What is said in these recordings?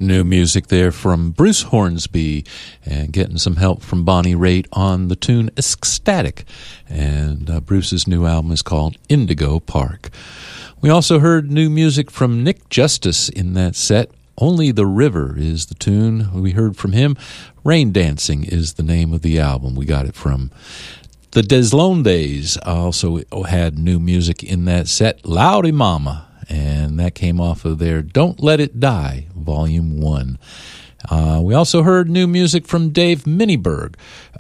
New music there from Bruce Hornsby, and getting some help from Bonnie Raitt on the tune Ecstatic. And Bruce's new album is called Indigo Park. We also heard new music from Nick Justice in that set. Only the River is the tune we heard from him. Rain Dancing is the name of the album. We got it from the Deslondes. Also had new music in that set. Loudy Mama. And that came off of their Don't Let It Die, Volume 1. We also heard new music from Dave Miniberg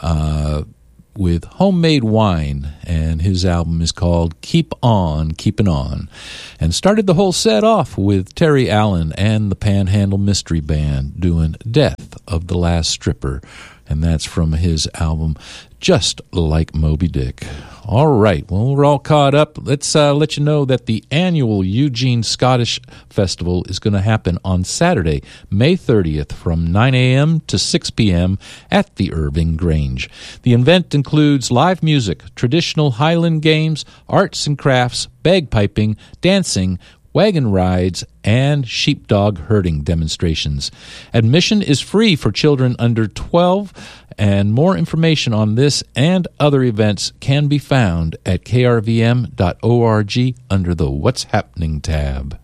with Homemade Wine, and his album is called Keep On Keepin' On. And started the whole set off with Terry Allen and the Panhandle Mystery Band doing Death of the Last Stripper, and that's from his album Just Like Moby Dick. All right, well, we're all caught up. Let's let you know that the annual Eugene Scottish Festival is going to happen on Saturday, May 30th from 9 a.m. to 6 p.m. at the Irving Grange. The event includes live music, traditional Highland games, arts and crafts, bagpiping, dancing, wagon rides, and sheepdog herding demonstrations. Admission is free for children under 12, and more information on this and other events can be found at krvm.org under the What's Happening tab.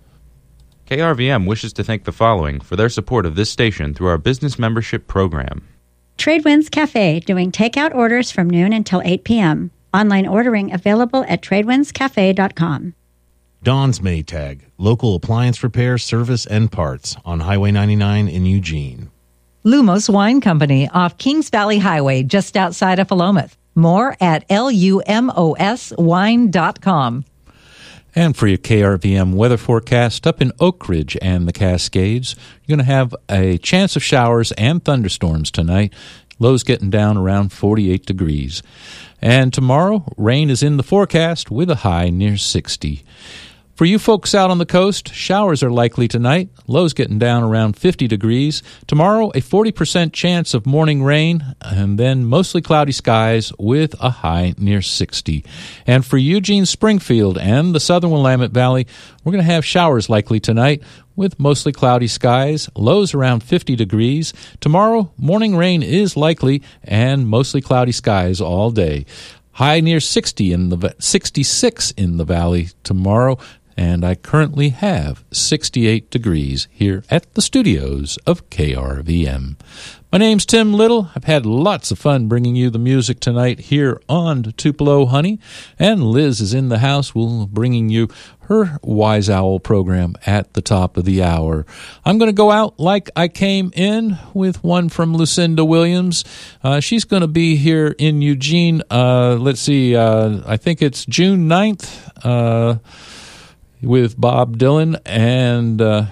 KRVM wishes to thank the following for their support of this station through our business membership program. Tradewinds Cafe, doing takeout orders from noon until 8 p.m. Online ordering available at tradewindscafe.com. Don's Maytag, local appliance repair, service, and parts on Highway 99 in Eugene. Lumos Wine Company off Kings Valley Highway, just outside of Philomath. More at lumoswine.com. And for your KRVM weather forecast, up in Oak Ridge and the Cascades, you're going to have a chance of showers and thunderstorms tonight. Lows getting down around 48 degrees. And tomorrow, rain is in the forecast with a high near 60. For you folks out on the coast, showers are likely tonight. Lows getting down around 50 degrees. Tomorrow, a 40% chance of morning rain, and then mostly cloudy skies with a high near 60. And for Eugene, Springfield, and the southern Willamette Valley, we're going to have showers likely tonight with mostly cloudy skies, lows around 50 degrees. Tomorrow, morning rain is likely and mostly cloudy skies all day. High near 66 in the valley tomorrow. And I currently have 68 degrees here at the studios of KRVM. My name's Tim Little. I've had lots of fun bringing you the music tonight here on Tupelo Honey. And Liz is in the house. We'll bringing you her Wise Owl program at the top of the hour. I'm going to go out like I came in with one from Lucinda Williams. She's going to be here in Eugene. Let's see. I think it's June 9th. With Bob Dylan and,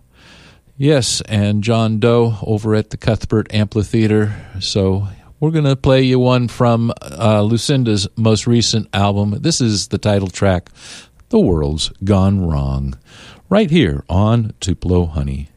yes, and John Doe over at the Cuthbert Amphitheater. So we're going to play you one from Lucinda's most recent album. This is the title track, The World's Gone Wrong, right here on Tupelo Honey.